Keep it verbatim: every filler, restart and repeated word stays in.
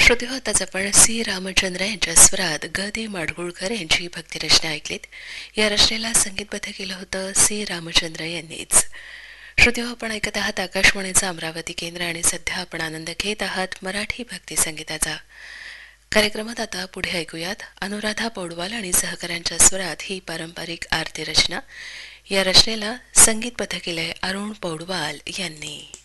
श्रोते हो, आताच आपण सी रामचंद्र यांच्या स्वरात ग दे माडगुळकर यांची भक्तिरचना ऐकलीत. या रचनेला संगीतबद्ध केलं होतं सी रामचंद्र यांनीच. श्रोते हो, आपण ऐकत आहात आकाशवाणीचं अमरावती केंद्र आणि सध्या आपण आनंद घेत आहात मराठी भक्ती संगीताचा. कार्यक्रमात आता पुढे ऐकूयात अनुराधा पौडवाल आणि सहकाऱ्यांच्या स्वरात ही पारंपरिक आरती रचना. या रचनेला संगीतबद्ध केलंय अरुण पौडवाल यांनी.